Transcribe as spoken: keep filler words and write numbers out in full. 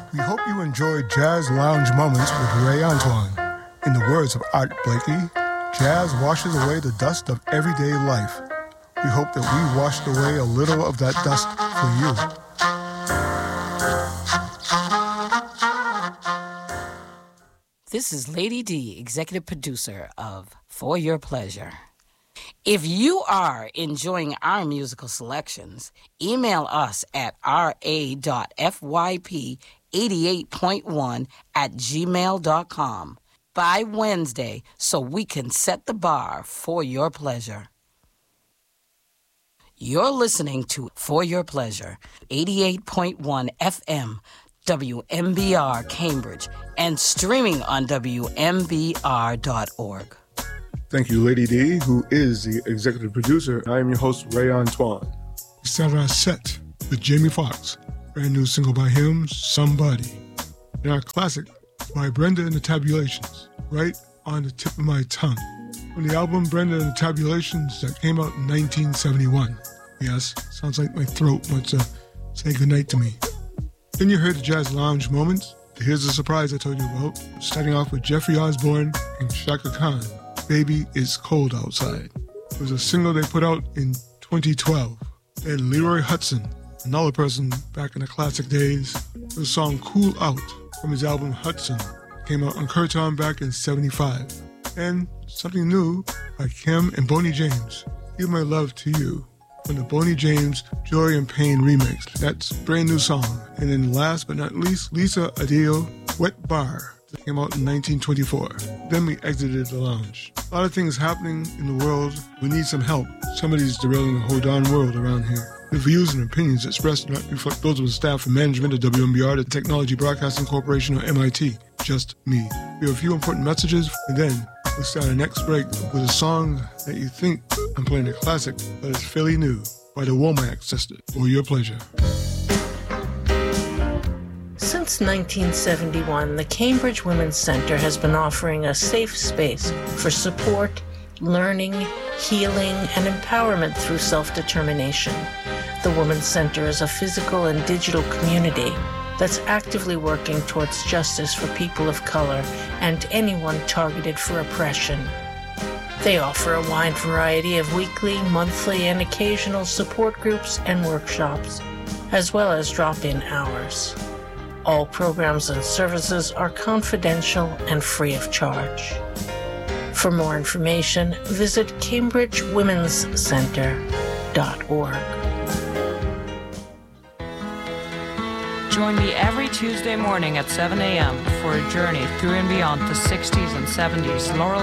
We hope you enjoyed Jazz Lounge Moments with Ray Antoine. In the words of Art Blakey, jazz washes away the dust of everyday life. We hope that we washed away a little of that dust for you. This is Lady D, executive producer of For Your Pleasure. If you are enjoying our musical selections, email us at r a dot f y p eighty-eight point one at gmail dot com by Wednesday so we can set the bar for your pleasure. You're listening to For Your Pleasure, eighty-eight point one F M, W M B R Cambridge, and streaming on W M B R dot org. Thank you, Lady D, who is the executive producer. I am your host, Ray Antoine. We started our set with Jamie Foxx, brand new single by him, Somebody. And our classic by Brenda and the Tabulations, Right on the Tip of My Tongue, from the album Brenda and the Tabulations that came out in nineteen seventy-one. Yes, sounds like my throat wants to say goodnight to me. Then you heard the Jazz Lounge Moments. Here's the surprise I told you about, starting off with Jeffrey Osborne and Shaka Khan, Baby It's Cold Outside. It was a single they put out in twenty twelve. And Leroy Hudson, another person back in the classic days, the song Cool Out from his album Hudson, came out on Curtom back in seventy-five. And something new by Kim and Boney James, Give My Love to You, from the Boney James Joy and Pain remix. That's a brand new song. And then last but not least, Lisa Adeo, Wet Bar, that came out in nineteen twenty-four. Then we exited the lounge. A lot of things happening in the world. We need some help. Somebody's derailing the whole darn world around here. The views and opinions expressed do not reflect those of the staff and management of W M B R, the Technology Broadcasting Corporation, or M I T. Just me. We have a few important messages, and then we'll start our next break with a song that you think I'm playing a classic, but it's fairly new, by the Womack Sisters. For Your Pleasure. Since nineteen seventy-one, the Cambridge Women's Center has been offering a safe space for support, learning, healing, and empowerment through self-determination. The Women's Center is a physical and digital community that's actively working towards justice for people of color and anyone targeted for oppression. They offer a wide variety of weekly, monthly, and occasional support groups and workshops, as well as drop-in hours. All programs and services are confidential and free of charge. For more information, visit cambridge women's center dot org. Join me every Tuesday morning at seven a.m. for a journey through and beyond the sixties and seventies Laurel